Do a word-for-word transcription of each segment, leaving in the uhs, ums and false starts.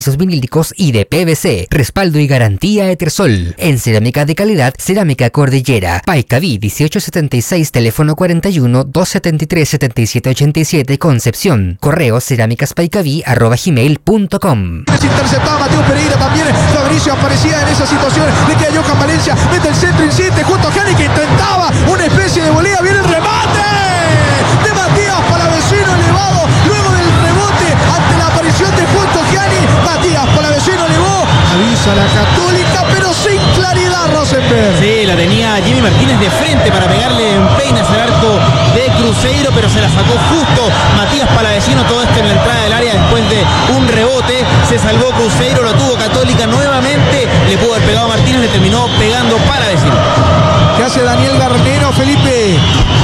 Pisos vinílicos y de P V C, respaldo y garantía Etersol. En cerámica de calidad, Cerámica Cordillera. Paicaví dieciocho setenta y seis, teléfono cuarenta y uno, doscientos setenta y tres, setenta y siete ochenta y siete, Concepción. Correo cerámicaspaicaví arroba gmail punto com. Interceptado Mateo Pereira también. Fabricio aparecía en esa situación. Le queda Johan Valencia. Mete el centro, insiste. Junto a Jani que intentaba una especie de volea. Viene el remate de Matías Palavecino elevado. Luego del rebote ante la aparición de Junto Gianni. Matías Palavecino elevó. Avisa la Católica, pero sin claridad Rosenberg. Sí, la tenía Jimmy Martínez de frente para pegarle en peinas al arco de Cruzeiro, pero se la sacó justo Matías Palavecino. Todo esto en la entrada del área después de un rebote. Se salvó Cruzeiro, lo tuvo Católica nuevamente. Le pudo haber pegado a Martínez, le terminó pegando Palavecino. ¿Qué hace Daniel Garnero, Felipe?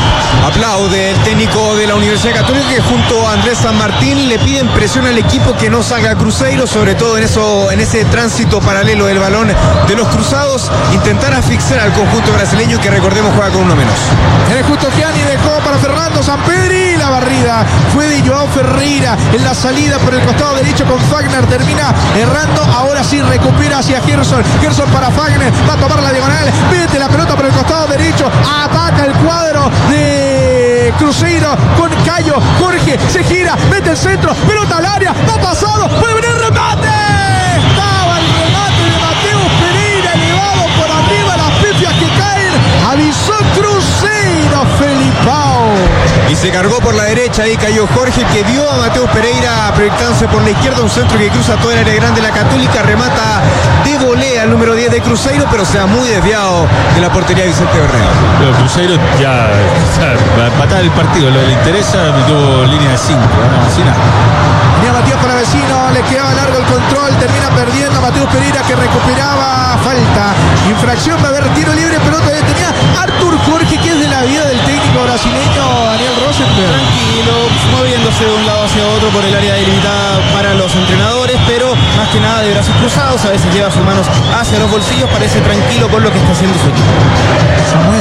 Aplaude el técnico de la Universidad Católica que junto a Andrés San Martín le piden presión al equipo que no salga a Cruzeiro, sobre todo en eso, en ese tránsito paralelo del balón de los cruzados, intentar asfixiar al conjunto brasileño que recordemos juega con uno menos. El Justo Gianni dejó para Fernando Sampedri, la barrida fue de Joao Ferreira en la salida por el costado derecho con Fagner, termina errando, ahora sí recupera hacia Gerson, Gerson para Fagner, va a tomar la diagonal, mete la pelota por el costado derecho, ataca el cuadro de Cruzeiro con Cayo, Jorge se gira, mete el centro, pelota al área, va pasado, puede venir el remate, estaba el remate de Mateo Pereira elevado por arriba, las pifias que caen, avisó Cruzeiro, Felipao. Y se cargó por la derecha, ahí cayó Jorge, que vio a Mateo Pereira proyectándose por la izquierda, un centro que cruza toda el área grande de la Católica, remata de volea el número diez de Cruzeiro, pero se ha muy desviado de la portería de Vicente Berreo. Pero Cruzeiro ya, ya va a empatar el partido, lo que le interesa, metió línea de cinco, ¿no? Así nada. Tenía Matías Palavecino, le quedaba largo el control, termina perdiendo a Mateo Pereira que recuperaba falta, infracción, va a haber tiro libre, pelota detenida, Artur Jorge, que es de la vida del técnico brasileño Daniel Rosenberg. Tranquilo, moviéndose de un lado hacia otro por el área delimitada para los entrenadores, pero más que nada de brazos cruzados, a veces lleva sus manos hacia los bolsillos, parece tranquilo con lo que está haciendo su equipo. Samuel.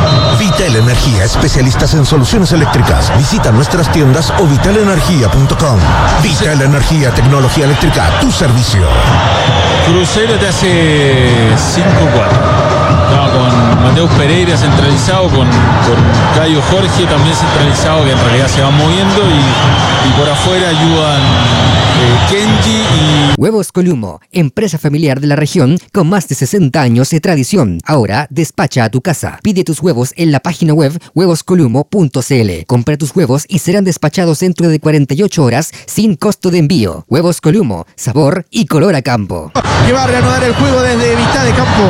Vital Energía, especialistas en soluciones eléctricas. Visita nuestras tiendas o vital energía punto com. Vital Energía, tecnología eléctrica a tu servicio. Cruzeiro te hace cinco cuatro. No, con Mateus Pereira centralizado, con, con Cayo Jorge también centralizado, que en realidad se van moviendo y, y por afuera ayudan eh, Kenji y... Huevos Columo, empresa familiar de la región con más de sesenta años de tradición. Ahora despacha a tu casa. Pide tus huevos en la página web huevos columo punto c l. Compra tus huevos y serán despachados dentro de cuarenta y ocho horas sin costo de envío. Huevos Columo, sabor y color a campo. Que va a reanudar el juego desde mitad de campo.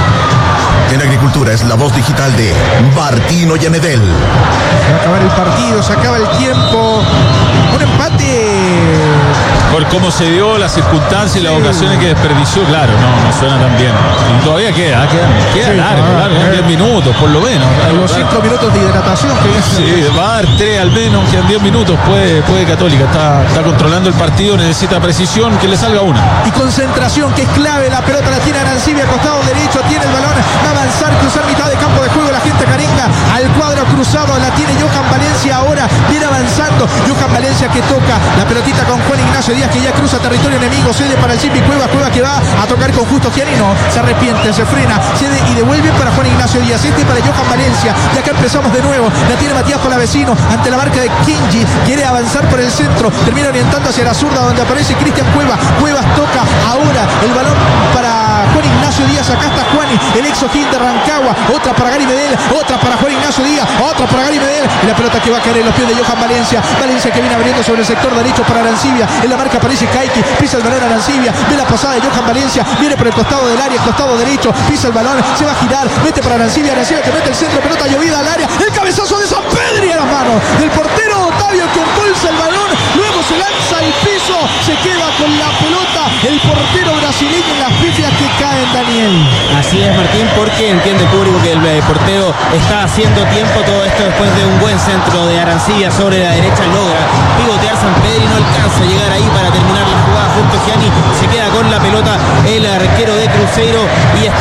En agricultura es la voz digital de Martino Yanedel. Se va a acabar el partido, se acaba el tiempo. Un empate. Por cómo se dio, las circunstancias y las ocasiones que desperdició, claro, no, no suena tan bien. Y todavía queda, queda, queda sí, largo, ah, largo, eh. diez minutos, por lo menos. Claro, Los cinco claro. minutos de hidratación que Sí, va a dar tres al menos, quedan diez minutos, puede, puede Católica, está, está controlando el partido, necesita precisión, que le salga una. y concentración, que es clave. La pelota la tiene Arancibia, costado derecho, tiene el balón, va a avanzar, cruzar mitad de campo de juego, la gente caringa al cuadro cruzado, la tiene Johan Valencia, ahora viene avanzando Johan Valencia que toca la pelotita con Juan Ignacio Díaz, que ya cruza territorio enemigo, cede para el Chipi Cueva, Cueva que va a tocar con Justo Gianni, no, se arrepiente, se frena, cede y devuelve para Juan Ignacio Díaz, este para Johan Valencia, y acá empezamos de nuevo, la tiene Matías Palavecino, ante la marca de Kenji, quiere avanzar por el centro, termina orientando hacia la zurda donde aparece Cristian Cueva, Cuevas toca ahora el balón para Juan Ignacio Díaz, acá está Juani, el ex O'Higgins de Rancagua, otra para Gary Medel, otra para Juan Ignacio Díaz, otra para Gary Medel, y la pelota que va a caer en los pies de Johan Valencia, Valencia que viene abriendo sobre el sector derecho para Arancibia, en la marca aparece Kaiki, pisa el balón Arancibia, ve la pasada de Johan Valencia, viene por el costado del área, costado derecho, pisa el balón, se va a girar, mete para Arancibia, Arancibia que mete el centro, pelota llovida al área, el cabezazo de Sampedri a las manos del portero Otavio que impulsa el balón, luego se lanza al piso, se queda con la pelota el portero brasileño en las pifias que caen, Daniel. Así es, Martín, porque entiende el público que el eh, portero está haciendo tiempo, todo esto después de un buen centro de Arancibia sobre la derecha, logra pivotear Sampedri, no alcanza a llegar ahí para terminar la jugada, Justo Gianni se queda con la pelota el arquero de Cruzeiro y